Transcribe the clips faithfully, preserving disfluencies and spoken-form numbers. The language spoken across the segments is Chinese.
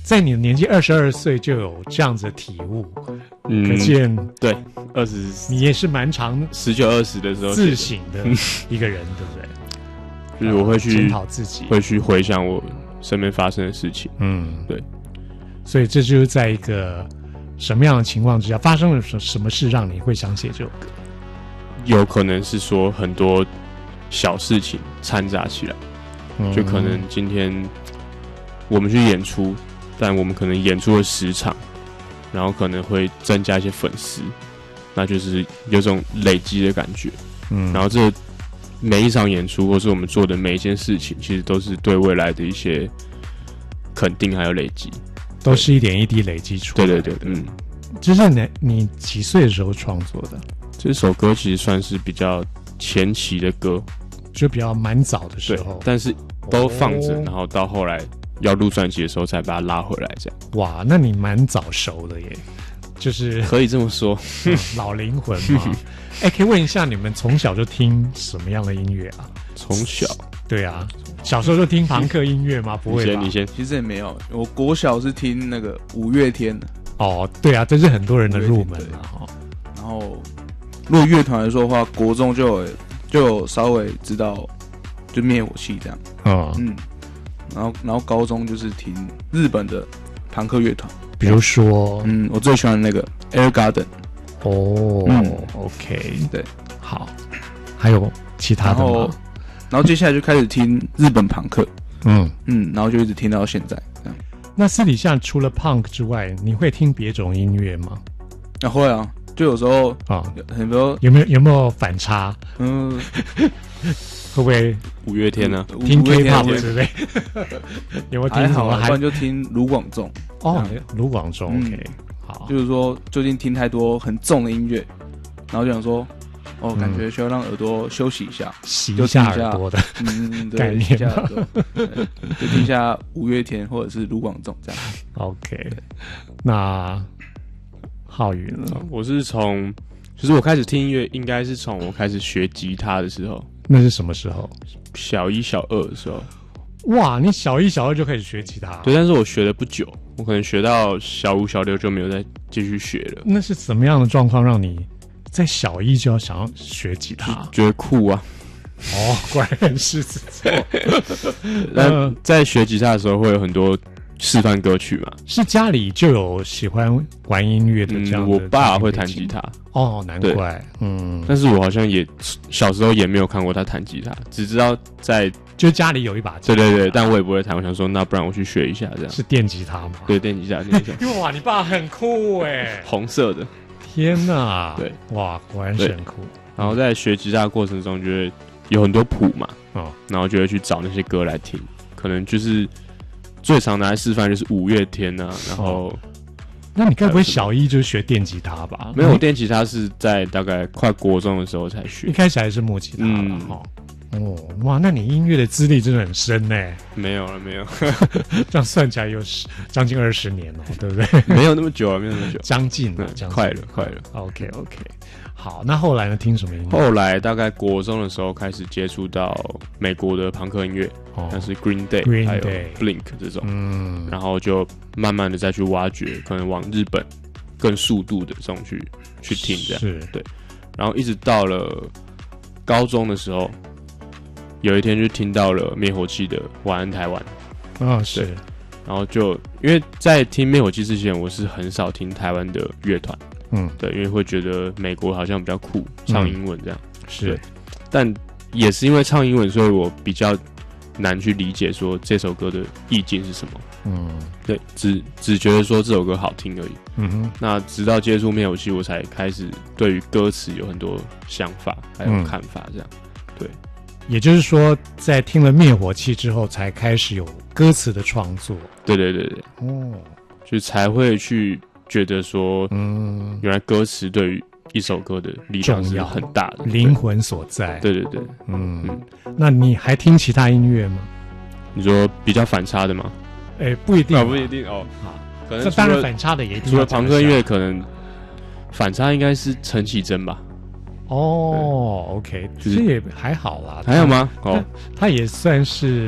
在你的年纪二十二岁就有这样子的体悟，嗯，可见对二十， 你也是蛮长十九二十的时候自省的一个人，对不对？ 就是我会去检讨自己， 会去回想我身边发生的事情。嗯，对。 所以这就是在一个什么样的情况之下，发生了什么事让你会想写这首歌？ 有可能是说很多小事情掺杂起来，嗯、就可能今天我们去演出。但我们可能演出了十场，然后可能会增加一些粉丝，那就是有种累积的感觉。嗯，然后这每一场演出或是我们做的每一件事情，其实都是对未来的一些肯定还有累积， 都是一点一滴累积出来的。 对对对，嗯， 这是你你几岁的时候创作的？ 这首歌其实算是比较前期的歌， 就比较蛮早的时候， 但是都放着，哦、然后到后来。要录专辑的时候才把它拉回来，这样。 哇，那你蛮早熟的耶，就是可以这么说， 嗯、老灵魂嘛。哎、欸，可以问一下，你们从小就听什么样的音乐啊？ 从小， 对啊，小时候就听朋克音乐吗？不会吧？ 你先， 其实也没有。我国小是听那个五月天的。 哦，对啊，这是很多人的入门啊。 然后，如果乐团来说的话，国中就有就有稍微知道，就灭火器这样。哦、嗯。然后，然后高中就是听日本的朋克乐团， 比如说， 嗯，我最喜欢的那个 Air Garden。 哦，嗯 ，OK， 对， 好，还有其他的吗？ 然后，然后接下来就开始听日本朋克，嗯嗯，然后就一直听到现在。这样。 那私底下除了 Punk 之外，你会听别种音乐吗？ 啊，会啊，就有时候啊，很多有没有有没有反差？嗯。会不会五月天呢、 啊？听 K-pop 之类？有没有听什么？ 还不然就听卢广仲。 哦，卢广仲 ，OK，、嗯、好。 就是说，最近听太多很重的音乐，然后就想说，哦，感觉需要让耳朵休息一下， 洗一下耳朵的， 嗯，对， 概念。 洗一下耳朵，就听一下五月天或者是卢广仲这样。 OK， 那浩宇呢？ 我是从。就是我开始听音乐，应该是从我开始学吉他的时候。 那是什么时候？ 小一、小二的时候。 哇，你小一、小二就开始学吉他？ 对，但是我学的不久，我可能学到小五、小六就没有再继续学了。 那是怎么样的状况让你在小一就要想要学吉他？ 觉得酷啊！ 哦，果然是狮子座。 那在学吉他的时候，会有很多示范歌曲嘛？ 是家里就有喜欢玩音乐的这样的、嗯？ 我爸会弹吉他。 哦，难怪。嗯， 但是我好像也小时候也没有看过他弹吉他，只知道在就家里有一把吉他。 对对对，但我也不会弹。我想说，那不然我去学一下，这样。 是电吉他吗？ 对，电吉他，电吉他。 哇，你爸很酷哎！ 红色的。 天哪！ 对， 哇，果然是很酷。 然后在学吉他的过程中，就会有很多谱嘛，哦，然后就会去找那些歌来听，可能就是最常拿来示范就是五月天啊，然后。哦， 那你该不会小一就学电吉他吧？ 没有，电吉他是在大概快国中的时候才学。 一开始还是木吉他了哈。嗯、哦，哇，那你音乐的资历真的很深呢。 没有了，没有。 这样算起来有将近二十年了，对不对？ 没有那么久了，没有那么久。 将近了， 嗯，快了，快了。 OK OK， 好，那后来呢？听什么音乐？ 后来大概国中的时候开始接触到美国的朋克音乐，哦、像是 Green Day, Green Day 还有 Blink 这种，嗯，然后就慢慢的再去挖掘，可能往日本更速度的这种去去听，这样是对。然后一直到了高中的时候，有一天就听到了灭火器的《晚安台湾》 啊、哦，是。 然后就因为在听灭火器之前，我是很少听台湾的乐团，嗯，对，因为会觉得美国好像比较酷，唱英文这样，嗯、是。但也是因为唱英文，所以我比较难去理解说这首歌的意境是什么。嗯，对，只只觉得说这首歌好听而已。嗯哼。那直到接触灭火器，我才开始对于歌词有很多想法还有看法，这样。嗯、对。 也就是说，在听了灭火器之后，才开始有歌词的创作。 对对对对。哦。就才会去觉得说，嗯，原来歌词对于一首歌的力量是很大的， 灵魂所在。 对对对。 嗯嗯。那你还听其他音乐吗？ 你说比较反差的吗？ 哎、欸，不一定、 啊，不一定哦。好，可能这当然反差的也一定除了朋克音乐，可能反差应该是陈绮贞吧。 哦 ，OK， 其实也还好啦。 还有吗？哦， 他也算是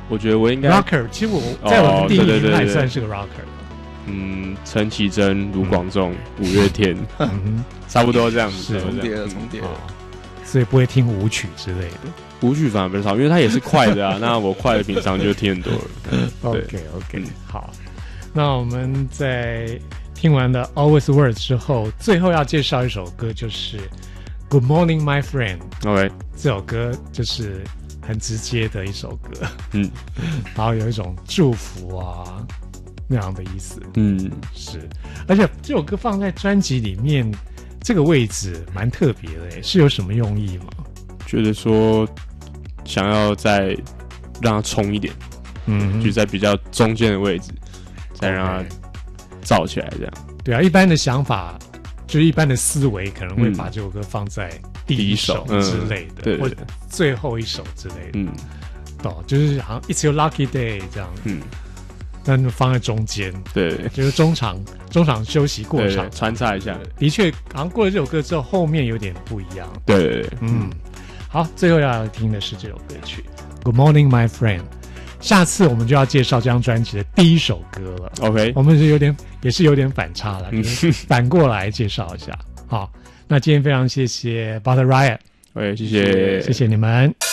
我觉得我应该 rocker， 其实我在我的定义里还算是个 rocker。 嗯，陈绮贞、卢广仲、五月天，嗯，差不多这样子， 重叠了，重叠了， 所以不会听舞曲之类的。 舞曲反而比较少，因为它也是快的啊。那我快的平常就听很多了。 OK OK， 好，那我们在听完了 Always Words 之后，最后要介绍一首歌，就是 Good Morning My Friend。OK， 这首歌就是很直接的一首歌，嗯，然后有一种祝福啊那样的意思，嗯，是，而且这首歌放在专辑里面这个位置蛮特别的，是有什么用意吗？ 觉得说想要再让它冲一点，嗯，就在比较中间的位置，再让它燥起来，这样。 对啊，一般的想法就是一般的思维可能会把这首歌放在第一首之类的，嗯、对, 对, 对，或者最后一首之类的，嗯，哦，就是好像 It's Your Lucky Day 这样，嗯。但放在中间， 对， 就是中场中场休息过场穿插一下。 的确，好像过了这首歌之后，后面有点不一样。 对对对， 嗯，好，最后要听的是这首歌曲《Good Morning My Friend》。下次我们就要介绍这张专辑的第一首歌了。 OK， 我们是有点也是有点反差了，就是反过来介绍一下。好，那今天非常谢谢 Butter Riot， 喂，谢谢， 谢谢你们。